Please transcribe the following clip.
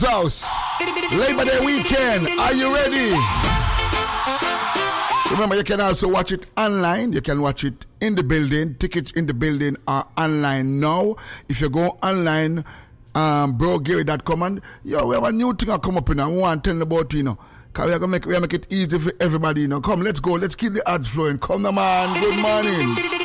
House. Labor Day weekend. Are you ready? Remember, you can also watch it online. You can watch it in the building. Tickets in the building are online now. If you go online, brogary.com, and we have a new thing that come up in. I want to tell you about, because we are going to make it easy for everybody, Come, let's go. Let's keep the ads flowing. Come, man. Good morning.